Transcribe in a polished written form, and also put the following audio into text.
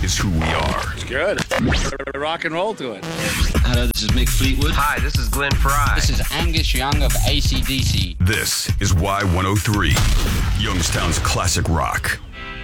is who we are. It's good. Rock and roll to it. Hello, this is Mick Fleetwood. Hi, this is Glenn Fry. This is Angus Young of AC/DC. This is Y103, Youngstown's classic rock.